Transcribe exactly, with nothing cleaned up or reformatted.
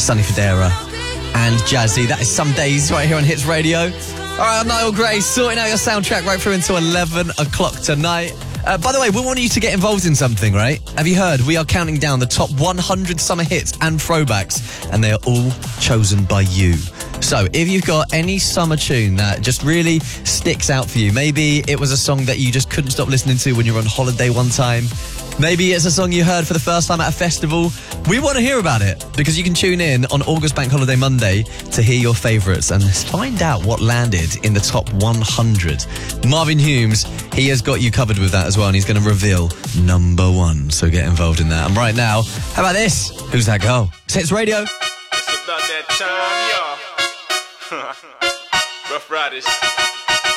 Sonny Fodera and Jazzy. That is Some Days right here on Hits Radio. All right, I'm Niall Gray, sorting out your soundtrack right through until eleven o'clock tonight. Uh, by the way, we want you to get involved in something, right? Have you heard? We are counting down the top one hundred summer hits and throwbacks, and they are all chosen by you. So if you've got any summer tune that just really sticks out for you, maybe it was a song that you just couldn't stop listening to when you were on holiday one time, maybe it's a song you heard for the first time at a festival, we want to hear about it, because you can tune in on August Bank Holiday Monday to hear your favourites and find out what landed in the top one hundred. Marvin Humes, he has got you covered with that as well, and he's going to reveal number one, so get involved in that. And right now, how about this? Who's That Girl? It's Hits Radio. It's about that time, y'all. Rough Riders.